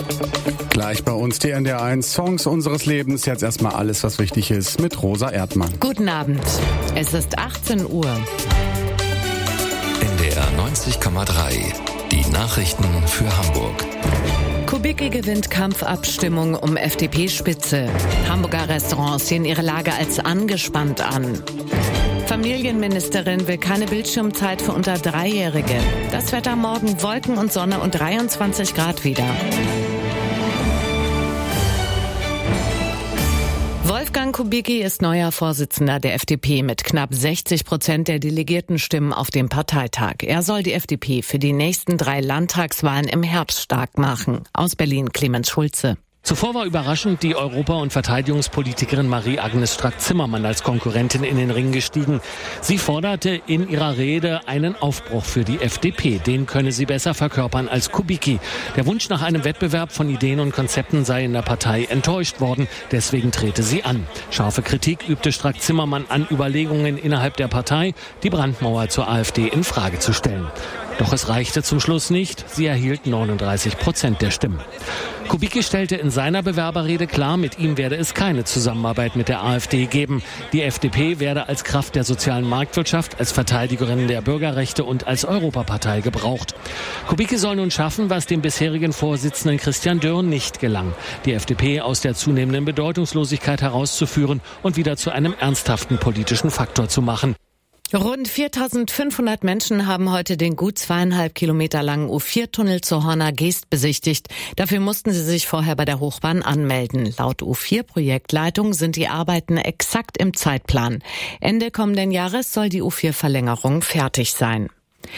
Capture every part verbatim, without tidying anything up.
Gleich bei uns die N D R eins Songs unseres Lebens. Jetzt erstmal alles, was wichtig ist, mit Rosa Erdmann. Guten Abend. Es ist achtzehn Uhr. N D R neunzig Komma drei. Die Nachrichten für Hamburg. Kubicki gewinnt Kampfabstimmung um F D P-Spitze. Hamburger Restaurants sehen ihre Lage als angespannt an. Familienministerin will keine Bildschirmzeit für unter Dreijährige. Das Wetter morgen Wolken und Sonne und dreiundzwanzig Grad wieder. Wolfgang Kubicki ist neuer Vorsitzender der F D P mit knapp sechzig Prozent der Delegiertenstimmen auf dem Parteitag. Er soll die F D P für die nächsten drei Landtagswahlen im Herbst stark machen. Aus Berlin Clemens Schulze. Zuvor war überraschend die Europa- und Verteidigungspolitikerin Marie-Agnes Strack-Zimmermann als Konkurrentin in den Ring gestiegen. Sie forderte in ihrer Rede einen Aufbruch für die F D P. Den könne sie besser verkörpern als Kubicki. Der Wunsch nach einem Wettbewerb von Ideen und Konzepten sei in der Partei enttäuscht worden. Deswegen trete sie an. Scharfe Kritik übte Strack-Zimmermann an Überlegungen innerhalb der Partei, die Brandmauer zur AfD in Frage zu stellen. Doch es reichte zum Schluss nicht. Sie erhielt neununddreißig Prozent der Stimmen. Kubicki stellte in seiner Bewerberrede klar, mit ihm werde es keine Zusammenarbeit mit der AfD geben. Die F D P werde als Kraft der sozialen Marktwirtschaft, als Verteidigerin der Bürgerrechte und als Europapartei gebraucht. Kubicki soll nun schaffen, was dem bisherigen Vorsitzenden Christian Dürr nicht gelang, die F D P aus der zunehmenden Bedeutungslosigkeit herauszuführen und wieder zu einem ernsthaften politischen Faktor zu machen. Rund viertausendfünfhundert Menschen haben heute den gut zweieinhalb Kilometer langen U vier Tunnel zur Horner Geest besichtigt. Dafür mussten sie sich vorher bei der Hochbahn anmelden. Laut U vier Projektleitung sind die Arbeiten exakt im Zeitplan. Ende kommenden Jahres soll die U vier Verlängerung fertig sein.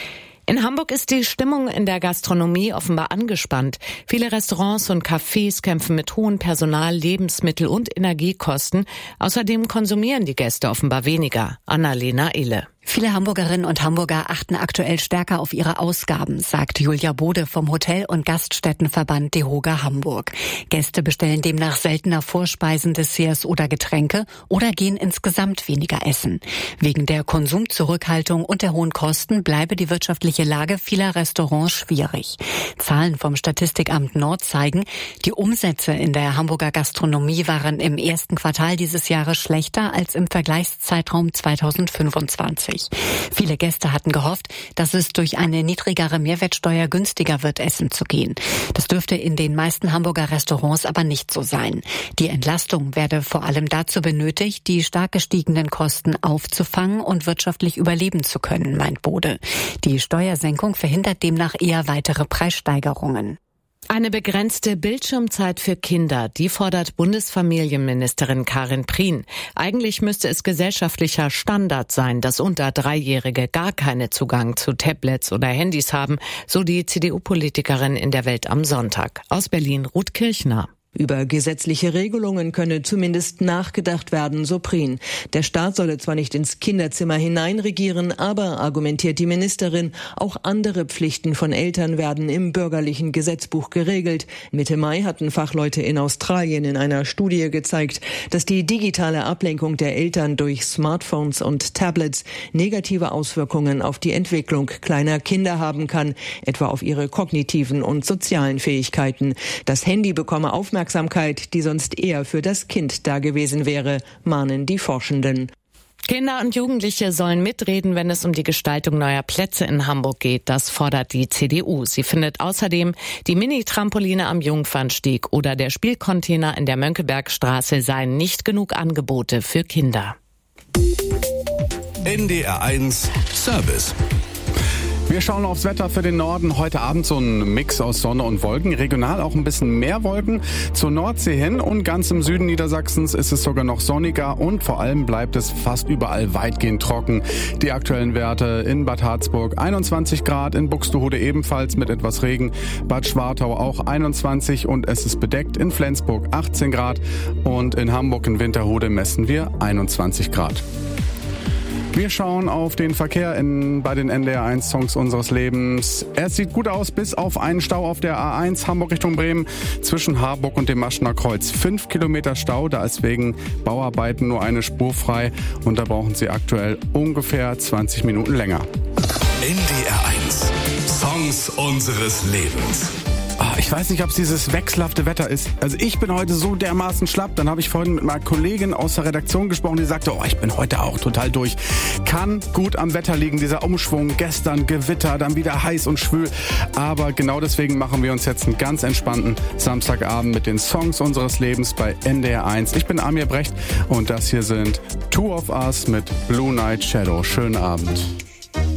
In Hamburg ist die Stimmung in der Gastronomie offenbar angespannt. Viele Restaurants und Cafés kämpfen mit hohen Personal-, Lebensmittel- und Energiekosten. Außerdem konsumieren die Gäste offenbar weniger. Annalena Ehle. Viele Hamburgerinnen und Hamburger achten aktuell stärker auf ihre Ausgaben, sagt Julia Bode vom Hotel- und Gaststättenverband DEHOGA Hamburg. Gäste bestellen demnach seltener Vorspeisen, Desserts oder Getränke oder gehen insgesamt weniger essen. Wegen der Konsumzurückhaltung und der hohen Kosten bleibe die wirtschaftliche Lage vieler Restaurants schwierig. Zahlen vom Statistikamt Nord zeigen, die Umsätze in der Hamburger Gastronomie waren im ersten Quartal dieses Jahres schlechter als im Vergleichszeitraum zweitausendfünfundzwanzig. Viele Gäste hatten gehofft, dass es durch eine niedrigere Mehrwertsteuer günstiger wird, essen zu gehen. Das dürfte in den meisten Hamburger Restaurants aber nicht so sein. Die Entlastung werde vor allem dazu benötigt, die stark gestiegenen Kosten aufzufangen und wirtschaftlich überleben zu können, meint Bode. Die Steuersenkung verhindert demnach eher weitere Preissteigerungen. Eine begrenzte Bildschirmzeit für Kinder, die fordert Bundesfamilienministerin Karin Prien. Eigentlich müsste es gesellschaftlicher Standard sein, dass unter Dreijährige gar keinen Zugang zu Tablets oder Handys haben, so die C D U-Politikerin in der Welt am Sonntag. Aus Berlin Ruth Kirchner. Über gesetzliche Regelungen könne zumindest nachgedacht werden, so Prien. Der Staat solle zwar nicht ins Kinderzimmer hineinregieren, aber, argumentiert die Ministerin, auch andere Pflichten von Eltern werden im bürgerlichen Gesetzbuch geregelt. Mitte Mai hatten Fachleute in Australien in einer Studie gezeigt, dass die digitale Ablenkung der Eltern durch Smartphones und Tablets negative Auswirkungen auf die Entwicklung kleiner Kinder haben kann, etwa auf ihre kognitiven und sozialen Fähigkeiten. Das Handy bekomme Aufmerksamkeit, die sonst eher für das Kind da gewesen wäre, mahnen die Forschenden. Kinder und Jugendliche sollen mitreden, wenn es um die Gestaltung neuer Plätze in Hamburg geht. Das fordert die C D U. Sie findet außerdem, die Mini-Trampoline am Jungfernstieg oder der Spielcontainer in der Mönckebergstraße seien nicht genug Angebote für Kinder. N D R eins Service. Wir schauen aufs Wetter für den Norden. Heute Abend so ein Mix aus Sonne und Wolken. Regional auch ein bisschen mehr Wolken zur Nordsee hin. Und ganz im Süden Niedersachsens ist es sogar noch sonniger. Und vor allem bleibt es fast überall weitgehend trocken. Die aktuellen Werte in Bad Harzburg einundzwanzig Grad, in Buxtehude ebenfalls mit etwas Regen. Bad Schwartau auch einundzwanzig und es ist bedeckt. In Flensburg achtzehn Grad und in Hamburg in Winterhude messen wir einundzwanzig Grad. Wir schauen auf den Verkehr in, bei den N D R eins Songs unseres Lebens. Es sieht gut aus, bis auf einen Stau auf der A eins Hamburg Richtung Bremen zwischen Harburg und dem Maschener Kreuz. Fünf Kilometer Stau, da ist wegen Bauarbeiten nur eine Spur frei und da brauchen Sie aktuell ungefähr zwanzig Minuten länger. N D R eins Songs unseres Lebens. Ah, Ich weiß nicht, ob es dieses wechselhafte Wetter ist. Also ich bin heute so dermaßen schlapp. Dann habe ich vorhin mit meiner Kollegin aus der Redaktion gesprochen, die sagte, oh, ich bin heute auch total durch. Kann gut am Wetter liegen, dieser Umschwung. Gestern Gewitter, dann wieder heiß und schwül. Aber genau deswegen machen wir uns jetzt einen ganz entspannten Samstagabend mit den Songs unseres Lebens bei N D R eins. Ich bin Amir Brecht und das hier sind Two of Us mit Blue Night Shadow. Schönen Abend.